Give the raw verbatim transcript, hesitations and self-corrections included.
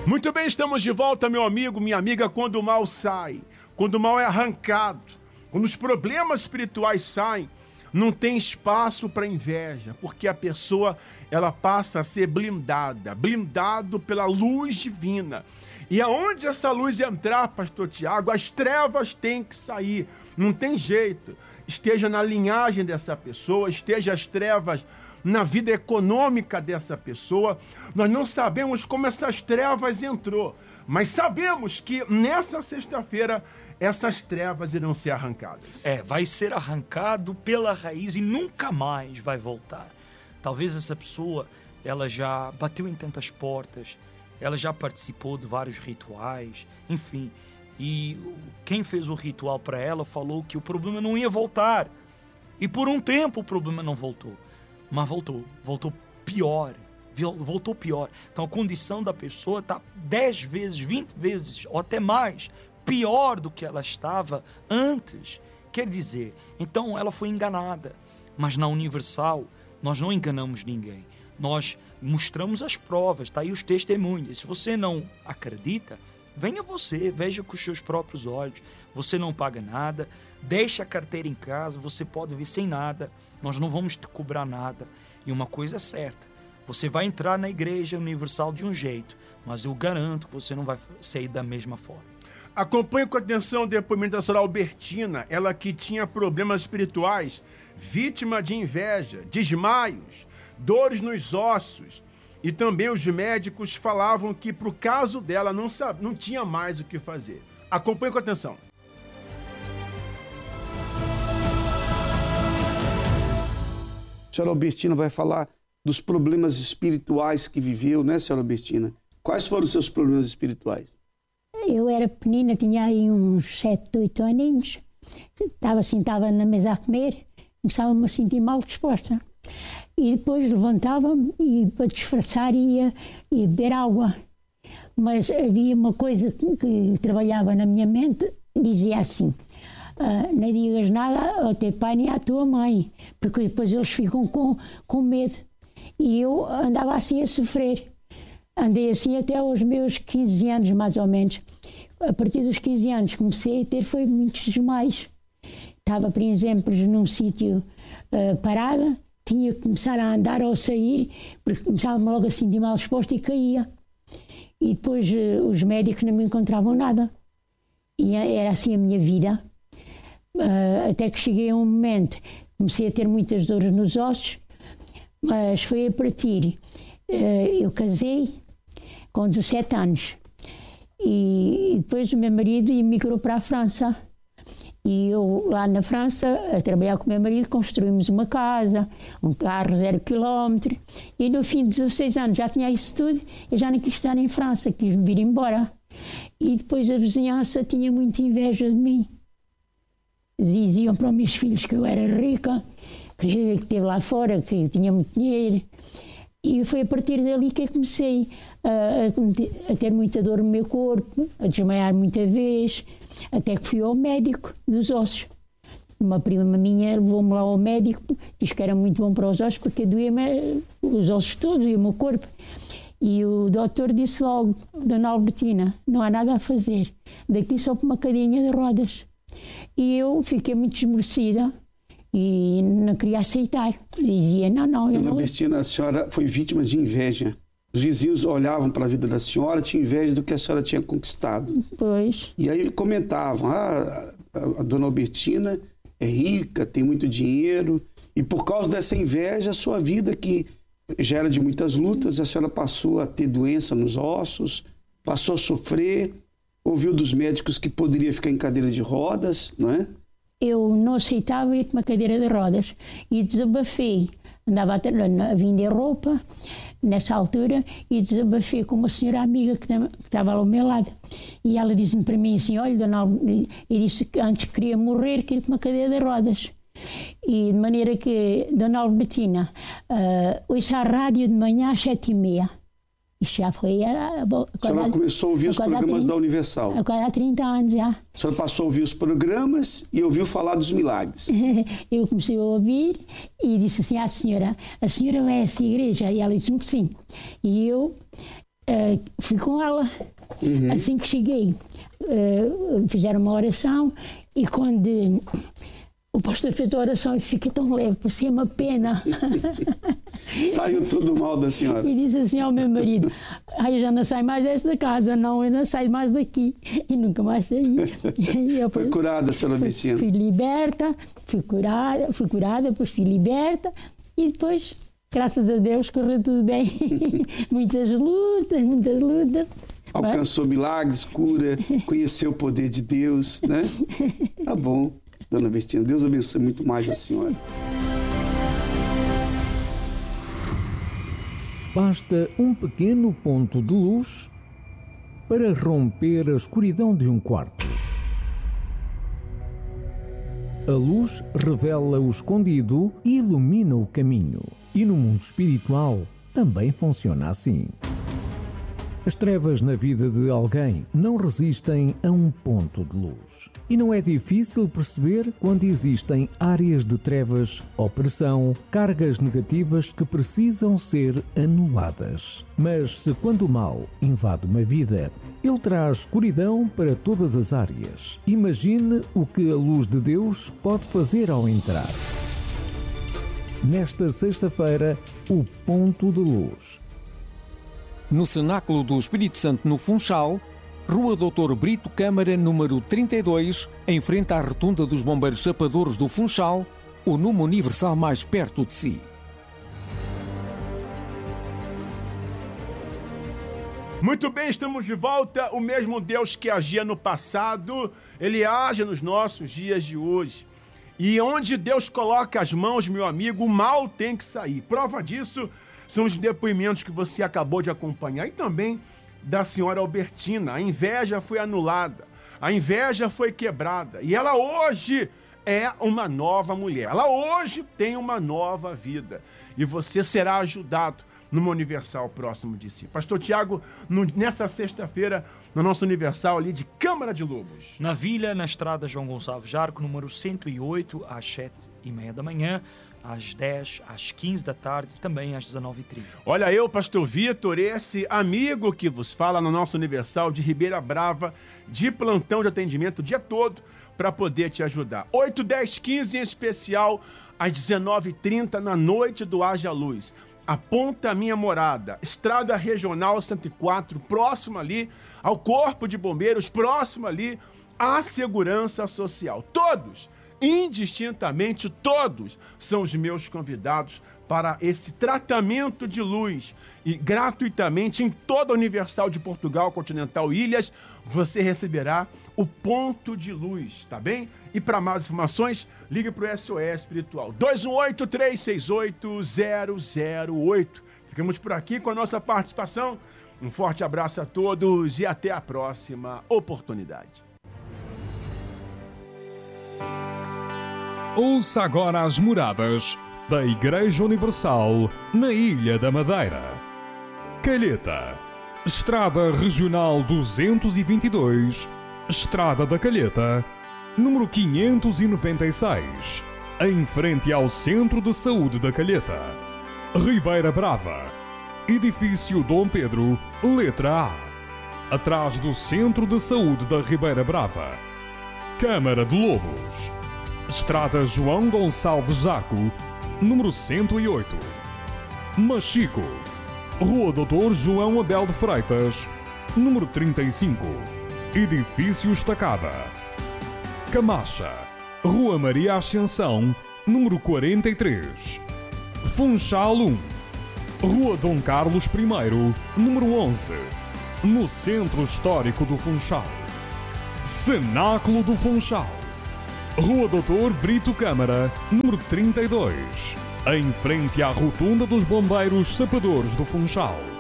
Muito bem, estamos de volta, meu amigo, minha amiga. Quando o mal sai, quando o mal é arrancado, quando os problemas espirituais saem, não tem espaço para inveja, porque a pessoa ela passa a ser blindada, blindado pela luz divina. E aonde essa luz entrar, pastor Tiago, as trevas têm que sair, não tem jeito. Esteja na linhagem dessa pessoa, esteja as trevas na vida econômica dessa pessoa. Nós não sabemos como essas trevas entrou, mas sabemos que nessa sexta-feira essas trevas irão ser arrancadas. É, vai ser arrancado pela raiz e nunca mais vai voltar. Talvez essa pessoa, ela já bateu em tantas portas, ela já participou de vários rituais, enfim. E quem fez o ritual para ela falou que o problema não ia voltar. E por um tempo o problema não voltou. Mas voltou, voltou pior, voltou pior. Então a condição da pessoa está dez vezes, vinte vezes, ou até mais, pior do que ela estava antes. Quer dizer, então ela foi enganada. Mas na Universal, nós não enganamos ninguém. Nós mostramos as provas, está aí os testemunhos. E se você não acredita, venha você, veja com os seus próprios olhos. Você não paga nada, deixa a carteira em casa, você pode vir sem nada. Nós não vamos te cobrar nada. E uma coisa é certa, você vai entrar na Igreja Universal de um jeito, mas eu garanto que você não vai sair da mesma forma. Acompanhe com atenção o depoimento da senhora Albertina, ela que tinha problemas espirituais, vítima de inveja, desmaios, dores nos ossos. E também os médicos falavam que pro caso dela não, sabe, não tinha mais o que fazer. Acompanhe com atenção. A senhora Albertina vai falar dos problemas espirituais que viveu, né, senhora Albertina? Quais foram os seus problemas espirituais? Eu era pequenina, tinha aí uns sete, oito aninhos. Estava sentada na mesa a comer, começava-me a sentir mal disposta. E depois levantava-me e, para disfarçar, ia, ia beber água. Mas havia uma coisa que, que trabalhava na minha mente, dizia assim: ah, não digas nada ao teu pai nem à tua mãe, porque depois eles ficam com, com medo. E eu andava assim a sofrer. Andei assim até aos meus quinze anos, mais ou menos. A partir dos quinze anos comecei a ter foi muitos desmaios. Estava, por exemplo, num sítio uh, parada, tinha que começar a andar ou sair, porque começava-me logo a sentir mal disposto e caía. E depois uh, os médicos não me encontravam nada. E era assim a minha vida. Uh, até que cheguei a um momento, comecei a ter muitas dores nos ossos, mas foi a partir. Uh, eu casei com dezassete anos. E depois o meu marido emigrou para a França. E eu, lá na França, a trabalhar com o meu marido, construímos uma casa, um carro zero quilómetro. E no fim de dezasseis anos já tinha isso tudo, eu já não quis estar em França, quis me vir embora. E depois a vizinhança tinha muita inveja de mim. Diziam para os meus filhos que eu era rica, que esteve lá fora, que tinha muito dinheiro. E foi a partir dali que eu comecei a, a ter muita dor no meu corpo, a desmaiar muita vez, até que fui ao médico dos ossos. Uma prima minha levou-me lá ao médico, disse que era muito bom para os ossos, porque doía-me os ossos todos e o meu corpo. E o doutor disse logo: Dona Albertina, não há nada a fazer, daqui só para uma cadeirinha de rodas. E eu fiquei muito esmorecida. E não queria aceitar. Dizia, não, não... Dona não... Albertina, a senhora foi vítima de inveja. Os vizinhos olhavam para a vida da senhora, tinham inveja do que a senhora tinha conquistado. Pois. E aí comentavam, ah, a, a Dona Albertina é rica, tem muito dinheiro, e por causa dessa inveja, a sua vida, que já era de muitas lutas, a senhora passou a ter doença nos ossos, passou a sofrer, ouviu dos médicos que poderia ficar em cadeira de rodas, não é? Eu não aceitava ir para uma cadeira de rodas e desabafei. Andava a vender roupa nessa altura e desabafei com uma senhora amiga que estava lá ao meu lado. E ela disse-me para mim assim: olha, dona Albertina, eu disse que antes queria morrer que ir para uma cadeira de rodas. E de maneira que, Dona Albertina, uh, ouça a rádio de manhã às sete e meia. Isto já foi... A, a, a senhora começou a ouvir os programas trinta, da Universal. Agora há trinta anos já. A senhora passou a ouvir os programas e ouviu falar dos milagres. Eu comecei a ouvir e disse assim à senhora: a senhora vai a essa igreja? E ela disse-me que sim. E eu uh, fui com ela. Uhum. Assim que cheguei, uh, fizeram uma oração e quando o pastor fez a oração eu fiquei tão leve, passei uma pena. Saiu tudo mal da senhora. E disse assim ao meu marido, ah, eu já não saio mais desta casa, não, eu não saio mais daqui. E nunca mais saí. E eu, Foi curada, senhora Albertina? Fui liberta, fui curada, fui curada, depois fui liberta e depois, graças a Deus, correu tudo bem. Muitas lutas, muitas lutas. Alcançou milagres, cura, conheceu o poder de Deus, né? Tá bom, dona Albertina. Deus abençoe muito mais a senhora. Basta um pequeno ponto de luz para romper a escuridão de um quarto. A luz revela o escondido e ilumina o caminho. E no mundo espiritual também funciona assim. As trevas na vida de alguém não resistem a um ponto de luz. E não é difícil perceber quando existem áreas de trevas, opressão, cargas negativas que precisam ser anuladas. Mas se quando o mal invade uma vida, ele traz escuridão para todas as áreas. Imagine o que a luz de Deus pode fazer ao entrar. Nesta sexta-feira, o ponto de luz. No Cenáculo do Espírito Santo, no Funchal, Rua doutor Brito Câmara, número trinta e dois, em frente à Rotunda dos Bombeiros Chapadores do Funchal, o número universal mais perto de si. Muito bem, estamos de volta. O mesmo Deus que agia no passado, Ele age nos nossos dias de hoje. E onde Deus coloca as mãos, meu amigo, o mal tem que sair. Prova disso são os depoimentos que você acabou de acompanhar e também da senhora Albertina. A inveja foi anulada, a inveja foi quebrada e ela hoje é uma nova mulher. Ela hoje tem uma nova vida e você será ajudado numa Universal próximo de si. Pastor Tiago, no, nessa sexta-feira, no nosso Universal ali de Câmara de Lobos. Na Vila, na estrada João Gonçalves Jarco, número cento e oito, às sete e meia da manhã, às dez, às quinze da tarde e também às dezenove e trinta. Olha eu, Pastor Vitor, esse amigo que vos fala no nosso Universal de Ribeira Brava, de plantão de atendimento o dia todo, para poder te ajudar. oito, dez, quinze em especial, às dezenove e trinta na noite do Haja Luz. Aponta a minha morada, Estrada Regional cento e quatro, próximo ali ao Corpo de Bombeiros, próximo ali à Segurança Social. Todos, indistintamente, todos são os meus convidados para esse tratamento de luz. E gratuitamente, em toda a Universal de Portugal, Continental Ilhas, você receberá o ponto de luz, tá bem? E para mais informações, ligue para o S O S Espiritual, dois um oito, três seis oito, zero zero oito. Ficamos por aqui com a nossa participação. Um forte abraço a todos e até a próxima oportunidade. Ouça agora as moradas da Igreja Universal na Ilha da Madeira. Calheta, Estrada Regional duzentos e vinte e dois, Estrada da Calheta, número quinhentos e noventa e seis, em frente ao Centro de Saúde da Calheta. Ribeira Brava, Edifício Dom Pedro, letra A, atrás do Centro de Saúde da Ribeira Brava. Câmara de Lobos, Estrada João Gonçalves Zaco, número cento e oito. Machico, Rua doutor João Abel de Freitas, número trinta e cinco, Edifício Estacada. Camacha, Rua Maria Ascensão, número quarenta e três. Funchal um, Rua Dom Carlos I, número onze, no Centro Histórico do Funchal. Cenáculo do Funchal, Rua doutor Brito Câmara, número trinta e dois, em frente à Rotunda dos Bombeiros Chapadores do Funchal.